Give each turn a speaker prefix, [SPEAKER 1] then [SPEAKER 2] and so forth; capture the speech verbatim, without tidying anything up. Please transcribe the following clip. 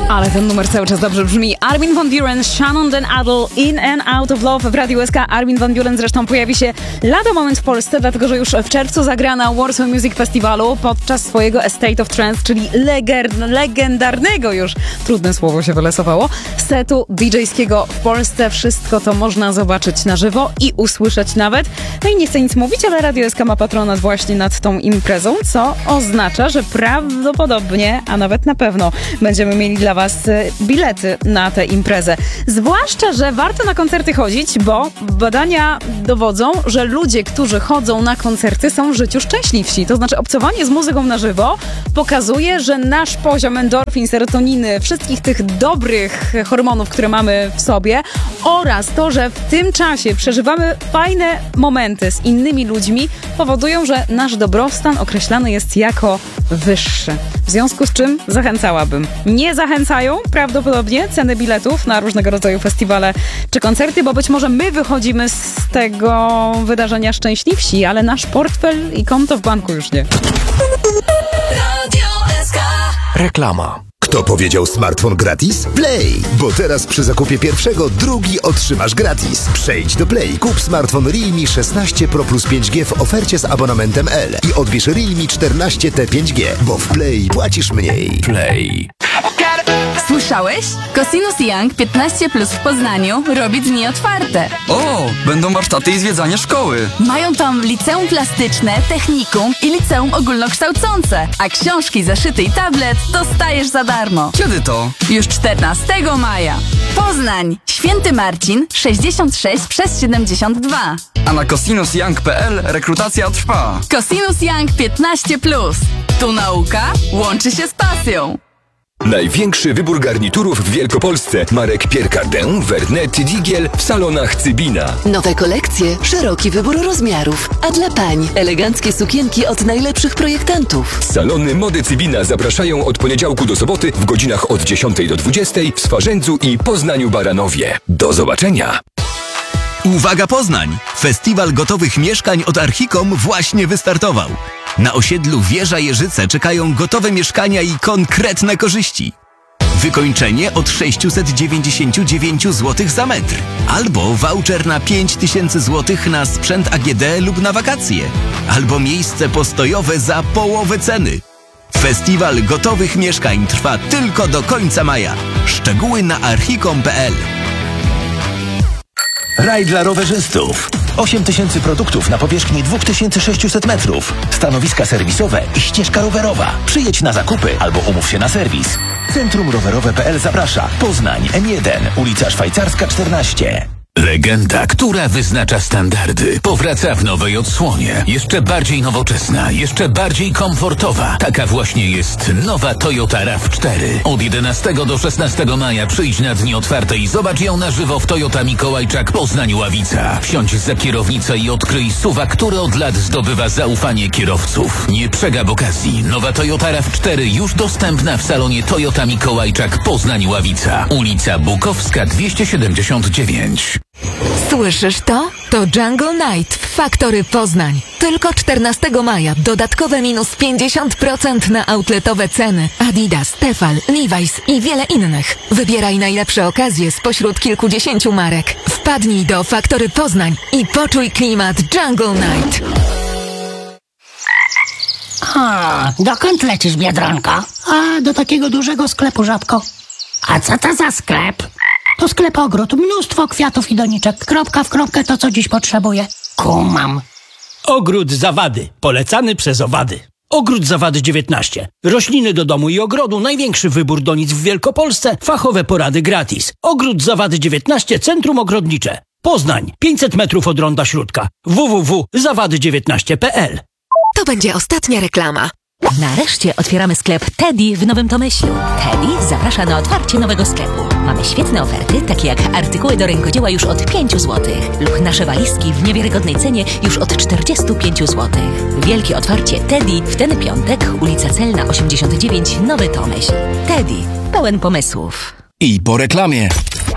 [SPEAKER 1] Ale ten numer cały czas dobrze brzmi. Armin van Buuren, Shannon Den Adel, In and Out of Love w Radiu S K. Armin van Buuren zresztą pojawi się lada moment w Polsce, dlatego że już w czerwcu zagra na Warsaw Music Festiwalu podczas swojego A State of Trance, czyli leger- legendarnego już, trudne słowo się wylesowało, setu didżejskiego w Polsce. Wszystko to można zobaczyć na żywo i usłyszeć nawet. No i nie chcę nic mówić, ale Radio S K ma patronat właśnie nad tą imprezą, co oznacza, że prawdopodobnie, a nawet na pewno będziemy mieli dla was bilety na tę imprezę. Zwłaszcza, że warto na koncerty chodzić, bo badania dowodzą, że ludzie, którzy chodzą na koncerty, są w życiu szczęśliwsi. To znaczy obcowanie z muzyką na żywo pokazuje, że nasz poziom endorfin, serotoniny, wszystkich tych dobrych hormonów, które mamy w sobie oraz to, że w tym czasie przeżywamy fajne momenty z innymi ludźmi, powodują, że nasz dobrostan określany jest jako wyższy. W związku z czym zachęcałabym. Nie zachęcają prawdopodobnie ceny biletów na różnego rodzaju festiwale czy koncerty, bo być może my wychodzimy z tego wydarzenia szczęśliwsi, ale nasz portfel i konto w banku już nie.
[SPEAKER 2] Reklama. Kto powiedział smartfon gratis? Play! Bo teraz przy zakupie pierwszego drugi otrzymasz gratis. Przejdź do Play, kup smartfon Realme szesnaście Pro plus pięć G w ofercie z abonamentem L i odbierz Realme czternaście T pięć G, bo w Play płacisz mniej. Play.
[SPEAKER 3] Słyszałeś? Cosinus Young piętnaście plus w Poznaniu robi dni otwarte.
[SPEAKER 4] O, będą warsztaty i zwiedzanie szkoły.
[SPEAKER 3] Mają tam liceum plastyczne, technikum i liceum ogólnokształcące. A książki, zeszyty i tablet dostajesz za darmo.
[SPEAKER 4] Kiedy to?
[SPEAKER 3] Już czternastego maja. Poznań, Święty Marcin, sześćdziesiąt sześć przez siedemdziesiąt dwa.
[SPEAKER 4] A na cosinus young kropka p l rekrutacja trwa.
[SPEAKER 3] Cosinus Young piętnaście plus. Tu nauka łączy się z pasją.
[SPEAKER 5] Największy wybór garniturów w Wielkopolsce. Marek Pierre Cardin, Vernet, Digiel w salonach Cybina.
[SPEAKER 6] Nowe kolekcje, szeroki wybór rozmiarów. A dla pań eleganckie sukienki od najlepszych projektantów.
[SPEAKER 5] Salony Mody Cybina zapraszają od poniedziałku do soboty w godzinach od dziesiątej do dwudziestej w Swarzędzu i Poznaniu Baranowie. Do zobaczenia!
[SPEAKER 7] Uwaga Poznań! Festiwal gotowych mieszkań od Archicom właśnie wystartował. Na osiedlu Wieża Jeżyce czekają gotowe mieszkania i konkretne korzyści. Wykończenie od sześćset dziewięćdziesiąt dziewięć złotych za metr. Albo voucher na pięć tysięcy złotych na sprzęt A G D lub na wakacje. Albo miejsce postojowe za połowę ceny. Festiwal gotowych mieszkań trwa tylko do końca maja. Szczegóły na archicom kropka p l.
[SPEAKER 8] Raj dla rowerzystów. osiem tysięcy produktów na powierzchni dwa tysiące sześćset metrów. Stanowiska serwisowe i ścieżka rowerowa. Przyjedź na zakupy albo umów się na serwis. Centrum Rowerowe kropka p l zaprasza. Poznań M jeden, ulica Szwajcarska czternaście.
[SPEAKER 9] Legenda, która wyznacza standardy, powraca w nowej odsłonie. Jeszcze bardziej nowoczesna, jeszcze bardziej komfortowa. Taka właśnie jest nowa Toyota raw cztery. Od jedenastego do szesnastego maja przyjdź na dni otwarte i zobacz ją na żywo w Toyota Mikołajczak Poznań Ławica. Wsiądź za kierownicę i odkryj S U V-a, który od lat zdobywa zaufanie kierowców. Nie przegap okazji. Nowa Toyota raw cztery już dostępna w salonie Toyota Mikołajczak Poznań Ławica. Ulica Bukowska dwieście siedemdziesiąt dziewięć.
[SPEAKER 10] Słyszysz to? To Jungle Night w Factory Poznań. Tylko czternastego maja dodatkowe minus pięćdziesiąt procent na outletowe ceny. Adidas, Tefal, Levi's i wiele innych. Wybieraj najlepsze okazje spośród kilkudziesięciu marek. Wpadnij do Factory Poznań i poczuj klimat Jungle Night.
[SPEAKER 11] A, dokąd lecisz, Biedronko? A, do takiego dużego sklepu, Żabko. A co to za sklep? To sklep ogród, mnóstwo kwiatów i doniczek, kropka w kropkę to, co dziś potrzebuję. Kumam.
[SPEAKER 12] Ogród Zawady, polecany przez owady. Ogród Zawady dziewiętnaście. Rośliny do domu i ogrodu, największy wybór donic w Wielkopolsce, fachowe porady gratis. Ogród Zawady dziewiętnaście, Centrum Ogrodnicze. Poznań, pięćset metrów od Ronda Śródka. w w w kropka zawady dziewiętnaście kropka p l.
[SPEAKER 10] To będzie ostatnia reklama.
[SPEAKER 13] Nareszcie otwieramy sklep Teddy w Nowym Tomyślu. Teddy zaprasza na otwarcie nowego sklepu. Mamy świetne oferty, takie jak artykuły do rękodzieła już od pięć złotych lub nasze walizki w niewiarygodnej cenie już od czterdzieści pięć złotych. Wielkie otwarcie Teddy w ten piątek, ulica Celna osiemdziesiąt dziewięć, Nowy Tomyśl. Teddy, pełen pomysłów.
[SPEAKER 7] I po reklamie.